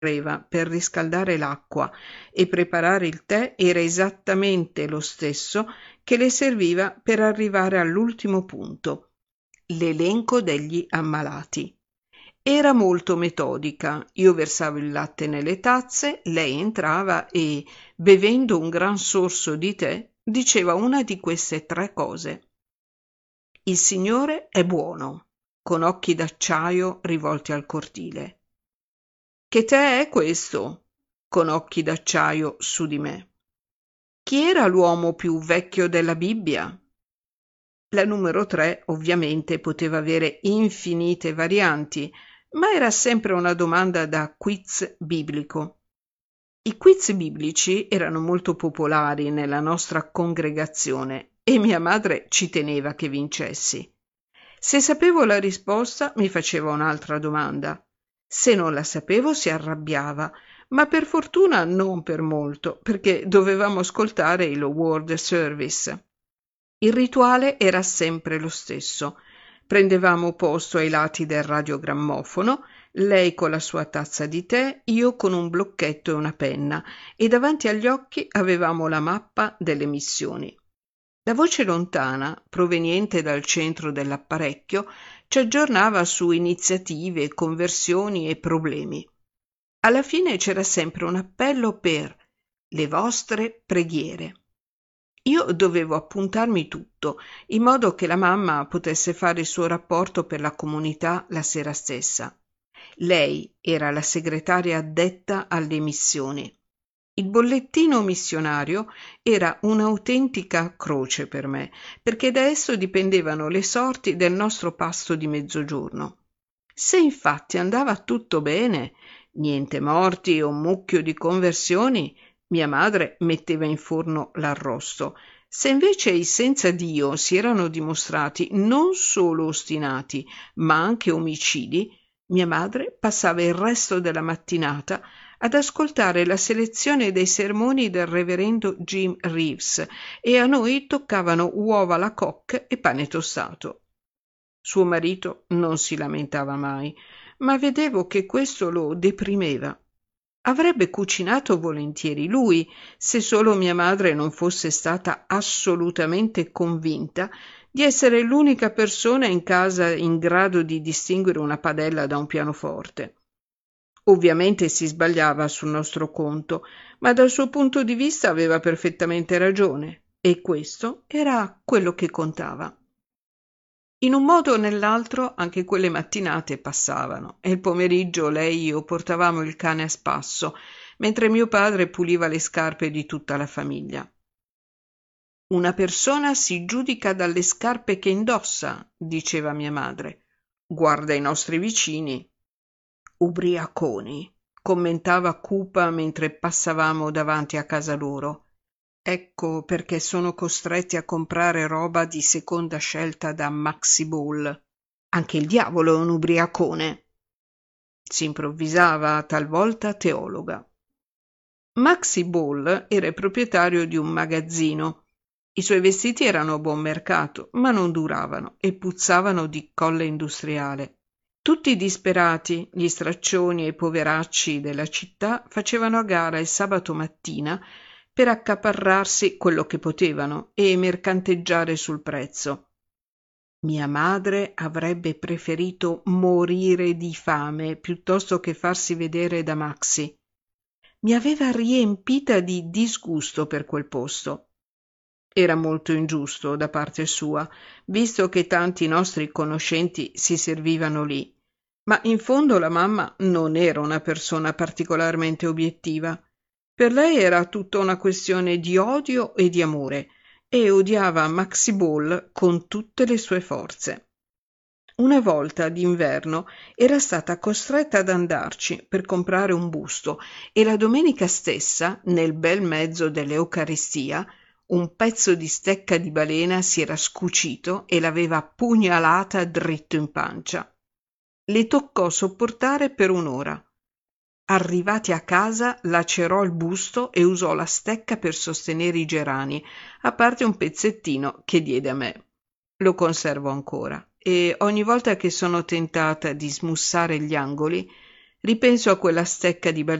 per riscaldare l'acqua e preparare il tè era esattamente lo stesso che le serviva per arrivare all'ultimo punto, l'elenco degli ammalati. Era molto metodica. Io versavo il latte nelle tazze, lei entrava e, bevendo un gran sorso di tè, diceva una di queste tre cose. Il signore è buono, con occhi d'acciaio rivolti al cortile. Che tè è questo? Con occhi d'acciaio su di me. Chi era l'uomo più vecchio della Bibbia? La numero 3 ovviamente poteva avere infinite varianti, ma era sempre una domanda da quiz biblico. I quiz biblici erano molto popolari nella nostra congregazione e mia madre ci teneva che vincessi. Se sapevo la risposta mi faceva un'altra domanda. Se non la sapevo si arrabbiava, ma per fortuna non per molto, perché dovevamo ascoltare il World Service. Il rituale era sempre lo stesso. Prendevamo posto ai lati del radiogrammofono, lei con la sua tazza di tè, io con un blocchetto e una penna, e davanti agli occhi avevamo la mappa delle missioni. La voce lontana, proveniente dal centro dell'apparecchio, ci aggiornava su iniziative, conversioni e problemi. Alla fine c'era sempre un appello per le vostre preghiere. Io dovevo appuntarmi tutto, in modo che la mamma potesse fare il suo rapporto per la comunità la sera stessa. Lei era la segretaria addetta alle missioni. Il bollettino missionario era un'autentica croce per me, perché da esso dipendevano le sorti del nostro pasto di mezzogiorno. Se infatti andava tutto bene, niente morti o un mucchio di conversioni, mia madre metteva in forno l'arrosto. Se invece i senza Dio si erano dimostrati non solo ostinati, ma anche omicidi, mia madre passava il resto della mattinata ad ascoltare la selezione dei sermoni del reverendo Jim Reeves e a noi toccavano uova alla coque e pane tostato. Suo marito non si lamentava mai, ma vedevo che questo lo deprimeva. Avrebbe cucinato volentieri lui, se solo mia madre non fosse stata assolutamente convinta di essere l'unica persona in casa in grado di distinguere una padella da un pianoforte. Ovviamente si sbagliava sul nostro conto, ma dal suo punto di vista aveva perfettamente ragione, e questo era quello che contava. In un modo o nell'altro anche quelle mattinate passavano e il pomeriggio lei e io portavamo il cane a spasso, mentre mio padre puliva le scarpe di tutta la famiglia. Una persona si giudica dalle scarpe che indossa, diceva mia madre. Guarda i nostri vicini. Ubriaconi, commentava cupa mentre passavamo davanti a casa loro. Ecco perché sono costretti a comprare roba di seconda scelta da Maxi Ball. Anche il diavolo è un ubriacone. Si improvvisava talvolta teologa. Maxi Ball era il proprietario di un magazzino. I suoi vestiti erano a buon mercato, ma non duravano e puzzavano di colle industriale. Tutti i disperati, gli straccioni e i poveracci della città facevano a gara il sabato mattina per accaparrarsi quello che potevano e mercanteggiare sul prezzo. Mia madre avrebbe preferito morire di fame piuttosto che farsi vedere da Maxi. Mi aveva riempita di disgusto per quel posto. Era molto ingiusto da parte sua, visto che tanti nostri conoscenti si servivano lì, ma in fondo la mamma non era una persona particolarmente obiettiva. Per lei era tutta una questione di odio e di amore, e odiava Maxi Ball con tutte le sue forze. Una volta d'inverno era stata costretta ad andarci per comprare un busto e la domenica stessa, nel bel mezzo dell'Eucaristia, un pezzo di stecca di balena si era scucito e l'aveva pugnalata dritto in pancia. Le toccò sopportare per un'ora. Arrivati a casa lacerò il busto e usò la stecca per sostenere i gerani, a parte un pezzettino che diede a me. Lo conservo ancora e ogni volta che sono tentata di smussare gli angoli Ripenso a quella stecca di